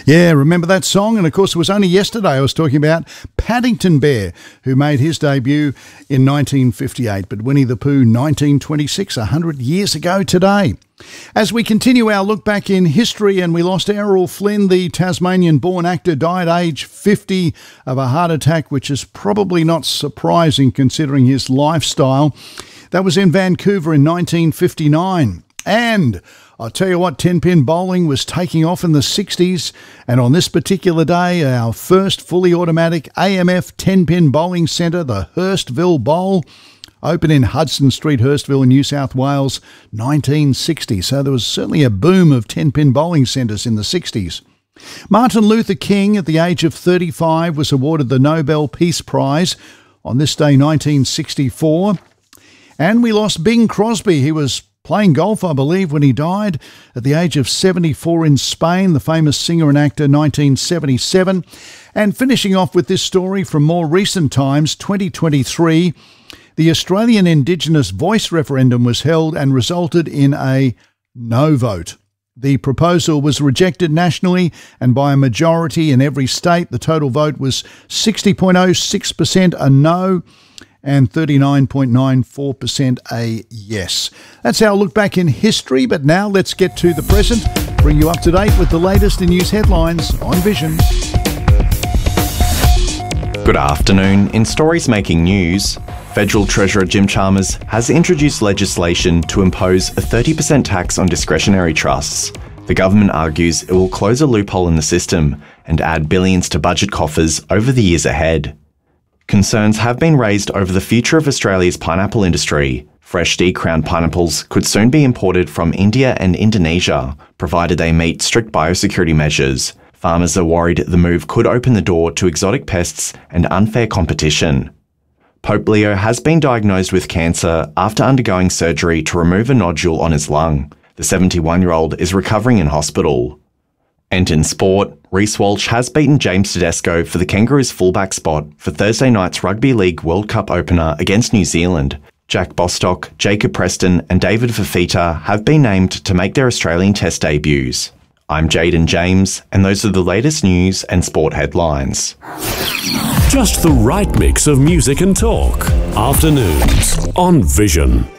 Yeah, remember that song? And of course, it was only yesterday I was talking about Paddington Bear, who made his debut in 1958, but Winnie the Pooh 1926, 100 years ago today. As we continue our look back in history, and we lost Errol Flynn, the Tasmanian-born actor, died age 50 of a heart attack, which is probably not surprising considering his lifestyle. That was in Vancouver in 1959. And I'll tell you what, 10-pin bowling was taking off in the 60s, and on this particular day, our first fully automatic AMF 10-pin bowling centre, the Hurstville Bowl, opened in Hudson Street, Hurstville in New South Wales, 1960. So there was certainly a boom of 10-pin bowling centres in the 60s. Martin Luther King, at the age of 35, was awarded the Nobel Peace Prize on this day, 1964. And we lost Bing Crosby. He was playing golf, I believe, when he died at the age of 74 in Spain, the famous singer and actor, 1977. And finishing off with this story from more recent times, 2023, the Australian Indigenous Voice referendum was held and resulted in a no vote. The proposal was rejected nationally and by a majority in every state. The total vote was 60.06% a no and 39.94% a yes. That's our look back in history, but now let's get to the present, bring you up to date with the latest in news headlines on Vision. Good afternoon. In stories making news, Federal Treasurer Jim Chalmers has introduced legislation to impose a 30% tax on discretionary trusts. The government argues it will close a loophole in the system and add billions to budget coffers over the years ahead. Concerns have been raised over the future of Australia's pineapple industry. Fresh decrowned pineapples could soon be imported from India and Indonesia, provided they meet strict biosecurity measures. Farmers are worried the move could open the door to exotic pests and unfair competition. Pope Leo has been diagnosed with cancer after undergoing surgery to remove a nodule on his lung. The 71-year-old is recovering in hospital. And in sport, Reece Walsh has beaten James Tedesco for the Kangaroos fullback spot for Thursday night's Rugby League World Cup opener against New Zealand. Jack Bostock, Jacob Preston and David Fafita have been named to make their Australian Test debuts. I'm Jaden James, and those are the latest news and sport headlines. Just the right mix of music and talk. Afternoons on Vision.